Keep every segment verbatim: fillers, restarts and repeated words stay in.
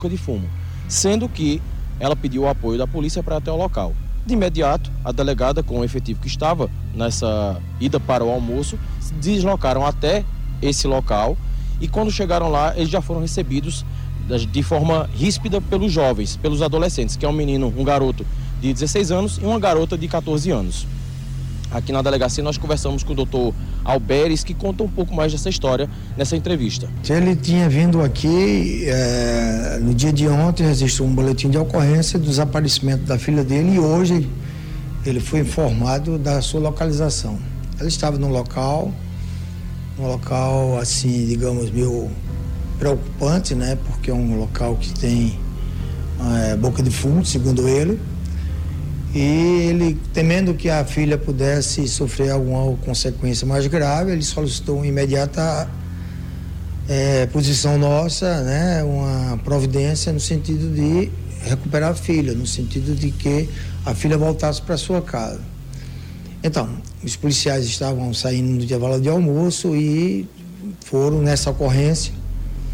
de fumo, sendo que ela pediu o apoio da polícia para ir até o local. De imediato, a delegada, com o efetivo que estava nessa ida para o almoço, se deslocaram até esse local e quando chegaram lá, eles já foram recebidos de forma ríspida pelos jovens, pelos adolescentes, que é um menino, um garoto de dezesseis anos e uma garota de catorze anos. Aqui na delegacia nós conversamos com o doutor Alberes, que conta um pouco mais dessa história nessa entrevista. Ele tinha vindo aqui, é, no dia de ontem, registrou um boletim de ocorrência do desaparecimento da filha dele e hoje ele foi informado da sua localização. Ela estava no local, um local assim, digamos, meio preocupante, né? Porque é um local que tem é, boca de fumo, segundo ele. E ele, temendo que a filha pudesse sofrer alguma consequência mais grave, ele solicitou uma imediata é, posição nossa, né, uma providência no sentido de recuperar a filha, no sentido de que a filha voltasse para sua casa. Então, os policiais estavam saindo no intervalo de almoço e foram nessa ocorrência.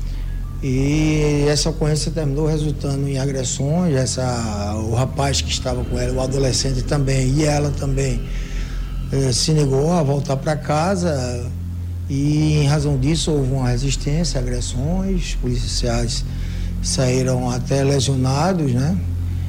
E essa ocorrência terminou resultando em agressões. Essa, o rapaz que estava com ela, o adolescente também, e ela também eh, se negou a voltar para casa e em razão disso houve uma resistência, agressões, os policiais saíram até lesionados, né?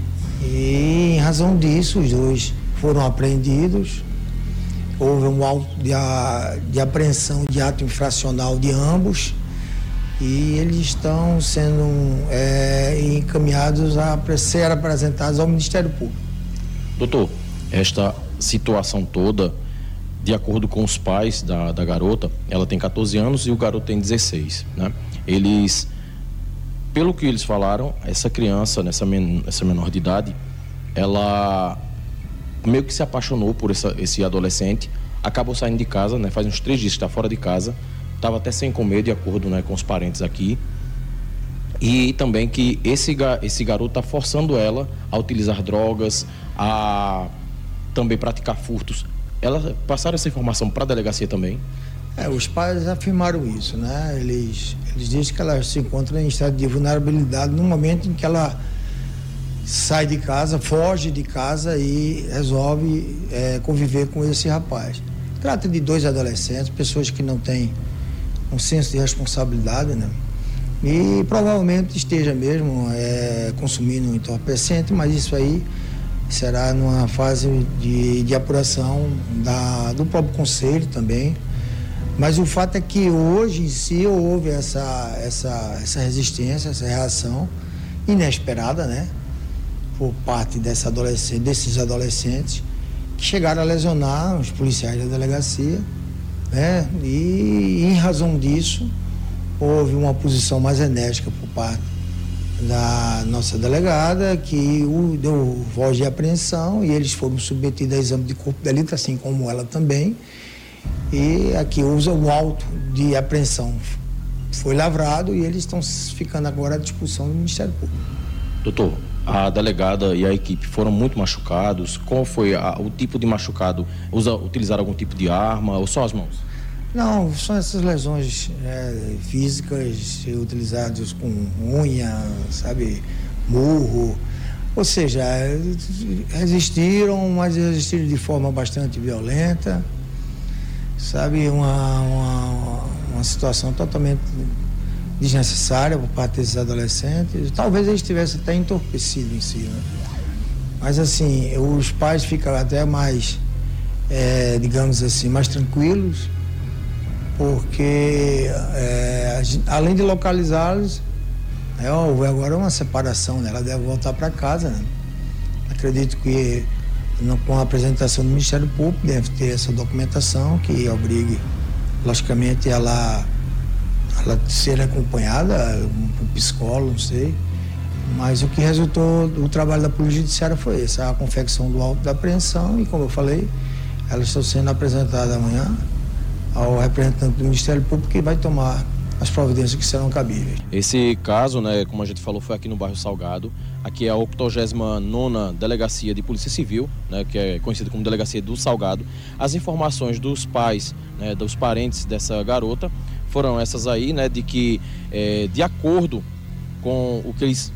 E em razão disso os dois foram apreendidos, houve um auto de, a, de apreensão de ato infracional de ambos. E eles estão sendo é, encaminhados a ser apresentados ao Ministério Público. Doutor, esta situação toda, de acordo com os pais da, da garota, ela tem catorze anos e o garoto tem dezesseis, né? Eles, pelo que eles falaram, essa criança, nessa men- essa menor de idade, ela meio que se apaixonou por essa, esse adolescente, acabou saindo de casa, né? Faz uns três dias que está fora de casa, estava até sem comer, de acordo, né, com os parentes aqui. E também que esse, esse garoto está forçando ela a utilizar drogas, a também praticar furtos. Ela passaram essa informação para a delegacia também? É, os pais afirmaram isso, né? Eles, eles dizem que ela se encontra em estado de vulnerabilidade no momento em que ela sai de casa, foge de casa e resolve é, conviver com esse rapaz. Trata de dois adolescentes, pessoas que não têm um senso de responsabilidade, né? E provavelmente esteja mesmo é, consumindo um entorpecente, mas isso aí será numa fase de, de apuração da, do próprio conselho também. Mas o fato é que hoje em si houve essa, essa, essa resistência, essa reação inesperada, né? Por parte dessa adolescente, desses adolescentes que chegaram a lesionar os policiais da delegacia. Né? E em razão disso houve uma posição mais enérgica por parte da nossa delegada que o deu voz de apreensão e eles foram submetidos a exame de corpo de delito, assim como ela também, e aqui usa o auto de apreensão foi lavrado e eles estão ficando agora à disposição do Ministério Público. Doutor, a delegada e a equipe foram muito machucados. Qual foi a, o tipo de machucado? Usa, utilizaram algum tipo de arma ou só as mãos? Não, são essas lesões é, físicas utilizadas com unha, sabe, murro. Ou seja, resistiram, mas resistiram de forma bastante violenta. Sabe, uma, uma, uma situação totalmente desnecessária por parte desses adolescentes. Talvez eles tivessem até entorpecido em si, né? Mas assim, os pais ficam até mais, é, digamos assim, mais tranquilos, porque é, além de localizá-los, é, houve agora uma separação, né? Ela deve voltar para casa, né? Acredito que no, com a apresentação do Ministério Público deve ter essa documentação que obrigue, logicamente, ela ela ser acompanhada, um psicólogo, não sei. Mas o que resultou do trabalho da Polícia Judiciária foi esse, a confecção do auto da apreensão e, como eu falei, elas estão sendo apresentadas amanhã ao representante do Ministério Público que vai tomar as providências que serão cabíveis. Esse caso, né, como a gente falou, foi aqui no bairro Salgado. Aqui é a octogésima nona Delegacia de Polícia Civil, né, que é conhecida como Delegacia do Salgado. As informações dos pais, né, dos parentes dessa garota foram essas aí, né, de que, é, de acordo com o que eles